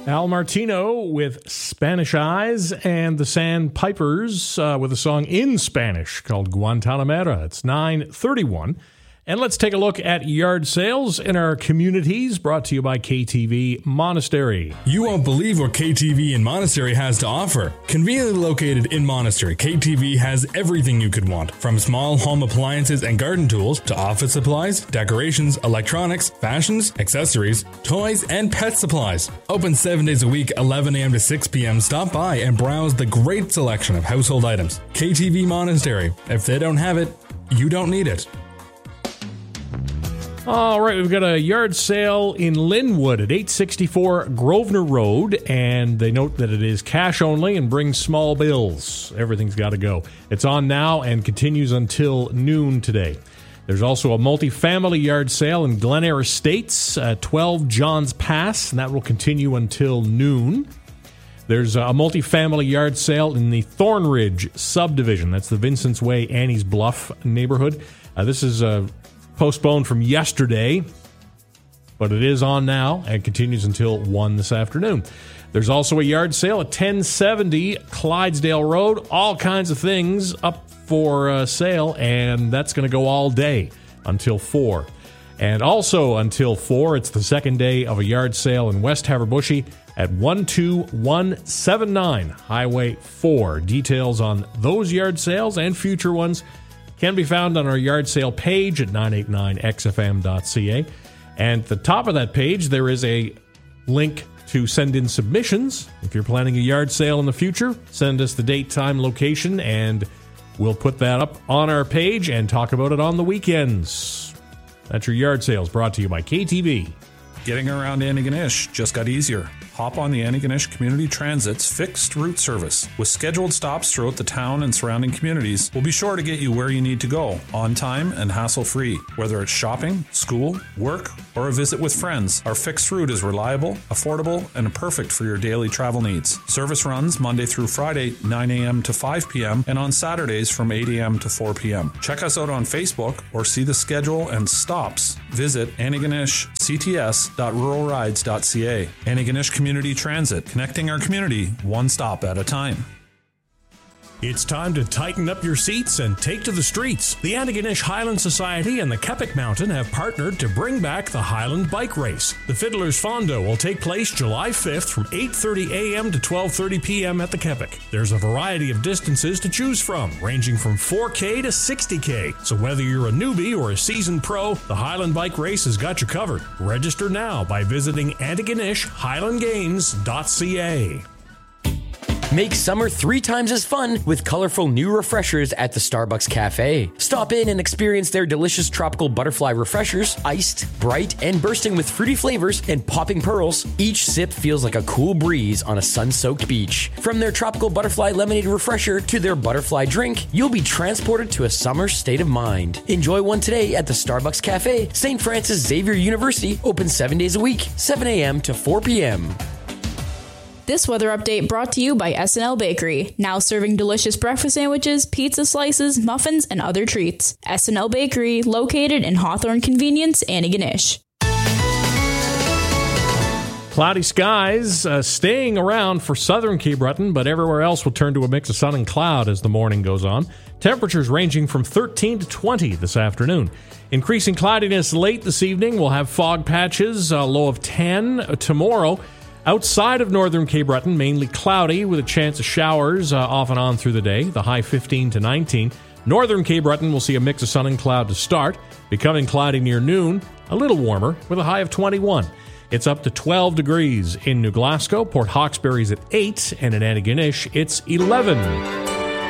Al Martino with Spanish Eyes and the Sandpipers with a song in Spanish called Guantanamera. It's 9:31. And let's take a look at yard sales in our communities, brought to you by KTV Monastery. You won't believe what KTV in Monastery has to offer. Conveniently located in Monastery, KTV has everything you could want, from small home appliances and garden tools to office supplies, decorations, electronics, fashions, accessories, toys, and pet supplies. Open 7 days a week, 11 a.m. to 6 p.m. Stop by and browse the great selection of household items. KTV Monastery. If they don't have it, you don't need it. All right, we've got a yard sale in Linwood at 864 Grosvenor Road, and they note that it is cash only and bring small bills. Everything's got to go. It's on now and continues until noon today. There's also a multi-family yard sale in Glenair Estates, 12 Johns Pass, and that will continue until noon. There's a multi-family yard sale in the Thornridge subdivision. That's the Vincent's Way, Annie's Bluff neighborhood. This is postponed from yesterday, but it is on now and continues until 1 this afternoon. There's also a yard sale at 1070 Clydesdale Road. All kinds of things up for sale, and that's going to go all day until 4. And also until 4, it's the second day of a yard sale in West Haverbushey at 12179 Highway 4. Details on those yard sales and future ones can be found on our yard sale page at 989xfm.ca. And at the top of that page, there is a link to send in submissions. If you're planning a yard sale in the future, send us the date, time, location, and we'll put that up on our page and talk about it on the weekends. That's your yard sales, brought to you by KTV. Getting around Antigonish just got easier. Hop on the Antigonish Community Transit's fixed route service. With scheduled stops throughout the town and surrounding communities, we'll be sure to get you where you need to go, on time and hassle-free. Whether it's shopping, school, work, or a visit with friends, our fixed route is reliable, affordable, and perfect for your daily travel needs. Service runs Monday through Friday, 9 a.m. to 5 p.m., and on Saturdays from 8 a.m. to 4 p.m. Check us out on Facebook or see the schedule and stops. Visit AntigonishCTS.ruralrides.ca. Antigonish Community Transit, connecting our community one stop at a time. It's time to tighten up your seats and take to the streets. The Antigonish Highland Society and the Kepik Mountain have partnered to bring back the Highland Bike Race. The Fiddler's Fondo will take place July 5th from 8:30 a.m. to 12:30 p.m. at the Kepik. There's a variety of distances to choose from, ranging from 4K to 60K. So whether you're a newbie or a seasoned pro, the Highland Bike Race has got you covered. Register now by visiting AntigonishHighlandGames.ca. Make summer 3 times as fun with colorful new refreshers at the Starbucks Cafe. Stop in and experience their delicious tropical butterfly refreshers, iced, bright, and bursting with fruity flavors and popping pearls. Each sip feels like a cool breeze on a sun-soaked beach. From their tropical butterfly lemonade refresher to their butterfly drink, you'll be transported to a summer state of mind. Enjoy one today at the Starbucks Cafe, St. Francis Xavier University, open 7 days a week, 7 a.m. to 4 p.m. This weather update brought to you by S&L Bakery, now serving delicious breakfast sandwiches, pizza slices, muffins, and other treats. S&L Bakery, located in Hawthorne Convenience, Antigonish. Cloudy skies staying around for southern Cape Breton, but everywhere else will turn to a mix of sun and cloud as the morning goes on. Temperatures ranging from 13 to 20 this afternoon. Increasing cloudiness late this evening. We'll have fog patches, a low of 10 tomorrow. Outside of northern Cape Breton, mainly cloudy with a chance of showers off and on through the day, the high 15 to 19. Northern Cape Breton will see a mix of sun and cloud to start, becoming cloudy near noon, a little warmer with a high of 21. It's up to 12 degrees in New Glasgow. Port Hawkesbury's at 8, and in Antigonish, it's 11.